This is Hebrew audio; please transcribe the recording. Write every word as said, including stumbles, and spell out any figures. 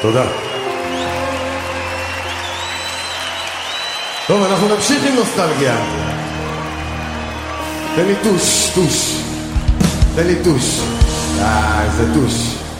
תודה. טוב, אנחנו נמשיך עם נוסטלגיה. תן לי טוש, טוש. תן לי טוש. אה, איזה טוש.